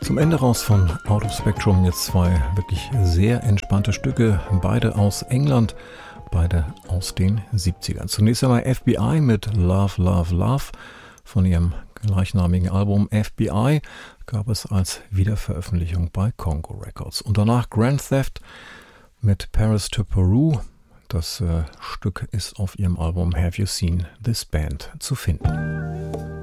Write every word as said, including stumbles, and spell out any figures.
Zum Ende raus von Out of Spectrum jetzt zwei wirklich sehr entspannte Stücke, beide aus England, beide aus den siebzigern. Zunächst einmal F B I mit Love, Love, Love von ihrem gleichnamigen Album F B I, gab es als Wiederveröffentlichung bei Congo Records. Und danach Grand Theft mit Paris to Peru. Das äh, Stück ist auf ihrem Album Have You Seen This Band zu finden.